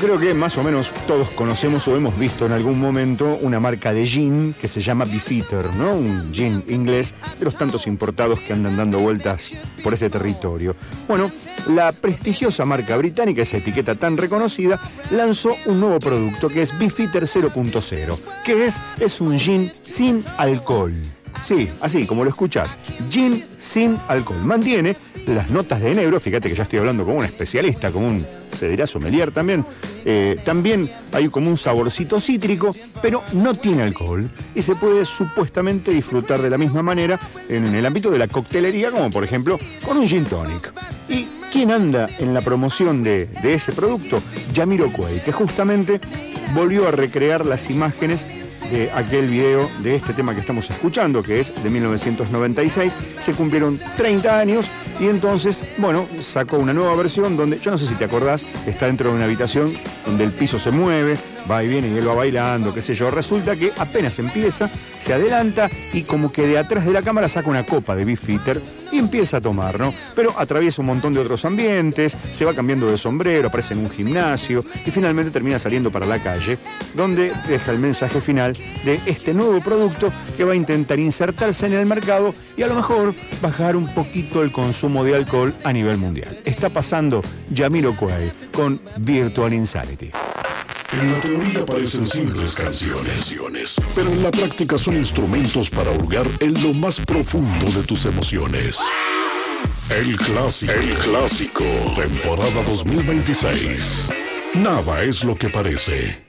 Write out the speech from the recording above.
creo que más o menos todos conocemos o hemos visto en algún momento una marca de gin que se llama Beefeater, ¿no? Un gin inglés de los tantos importados que andan dando vueltas por este territorio. Bueno, la prestigiosa marca británica, esa etiqueta tan reconocida, lanzó un nuevo producto que es Beefeater 0.0, que es un gin sin alcohol. Sí, así como lo escuchás, gin sin alcohol. Mantiene las notas de enebro, fíjate que ya estoy hablando como un especialista, como un, se dirá sommelier también. También hay como un saborcito cítrico, pero no tiene alcohol y se puede supuestamente disfrutar de la misma manera en el ámbito de la coctelería, como por ejemplo con un gin tonic. ¿Y quién anda en la promoción de ese producto? Jamiroquai, que justamente volvió a recrear las imágenes de aquel video de este tema que estamos escuchando, que es de 1996. Se cumplieron 30 años y entonces, bueno, sacó una nueva versión donde, yo no sé si te acordás, está dentro de una habitación donde el piso se mueve, va y viene y él va bailando, qué sé yo. Resulta que apenas empieza, se adelanta y como que de atrás de la cámara saca una copa de Beefeater y empieza a tomar, ¿no? Pero atraviesa un montón de otros ambientes, se va cambiando de sombrero, aparece en un gimnasio y finalmente termina saliendo para la calle, donde deja el mensaje final de este nuevo producto que va a intentar insertarse en el mercado y a lo mejor bajar un poquito el consumo de alcohol a nivel mundial. Está pasando Jamiroquai con Virtual Insanity. En la teoría parecen simples canciones, pero en la práctica son instrumentos para hurgar en lo más profundo de tus emociones. El clásico, temporada 2026. Nada es lo que parece.